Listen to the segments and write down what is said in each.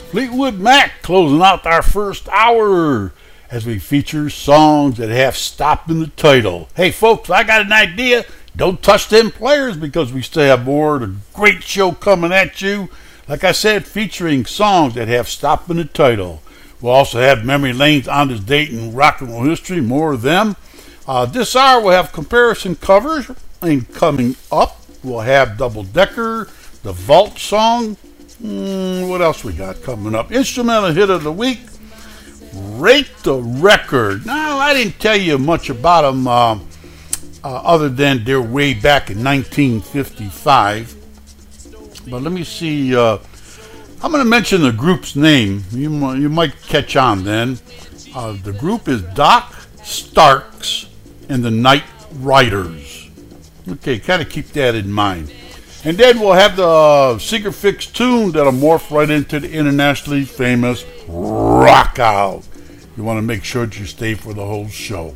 Fleetwood Mac closing out our first hour as we feature songs that have "Stop" in the title. Hey folks, I got an idea. Don't touch them players because we still have more of a great show coming at you. Like I said, featuring songs that have "Stop" in the title. We'll also have Memory Lane's On This Date in Rock and Roll History, more of them. This hour we'll have comparison covers, and coming up we'll have Double Decker, the Vault song. What else we got coming up? Instrumental hit of the week, Rate the Record. Now, I didn't tell you much about them other than they're way back in 1955. But let me see. I'm going to mention the group's name. You might catch on then. The group is Doc Starks and the Night Riders. Okay, kind of keep that in mind. And then we'll have the Secret Fix tune that'll morph right into the internationally famous Rock Out. You want to make sure that you stay for the whole show.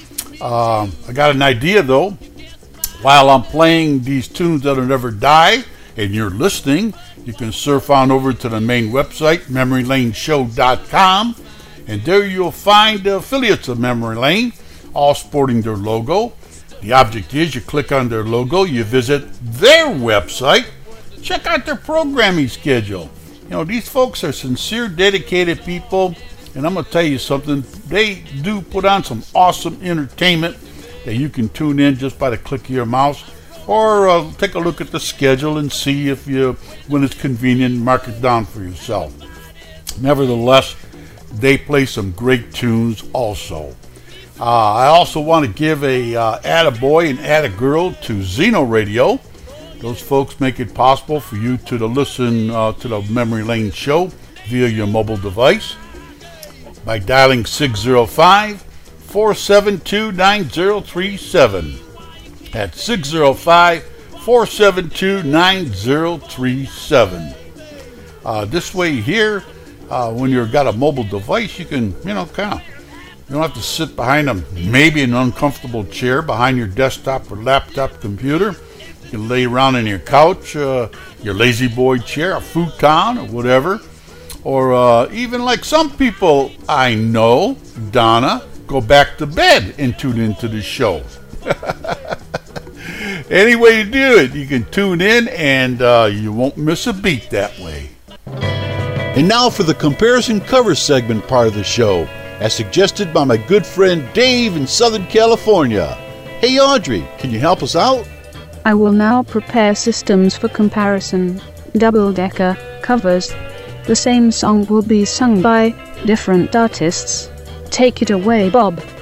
I got an idea though. While I'm playing these tunes that'll never die and you're listening, you can surf on over to the main website, memorylaneshow.com, and there you'll find the affiliates of Memory Lane, all sporting their logo. The object is you click on their logo, you visit their website, check out their programming schedule. You know, these folks are sincere, dedicated people, and I'm going to tell you something. They do put on some awesome entertainment that you can tune in just by the click of your mouse, or take a look at the schedule and see if when it's convenient, mark it down for yourself. Nevertheless, they play some great tunes also. I also want to give a attaboy and attagirl to Zeno Radio. Those folks make it possible for you to listen to the Memory Lane show via your mobile device by dialing 605-472-9037. That's 605-472-9037. This way here, when you've got a mobile device, you can, you don't have to sit behind maybe an uncomfortable chair behind your desktop or laptop computer. You can lay around on your couch, your lazy boy chair, a futon or whatever. Or even like some people I know, Donna, go back to bed and tune into the show. Any way you do it, you can tune in and you won't miss a beat that way. And now for the comparison cover segment part of the show, as suggested by my good friend Dave in Southern California. Hey Audrey, can you help us out? I will now prepare systems for comparison. Double Decker covers. The same song will be sung by different artists. Take it away, Bob.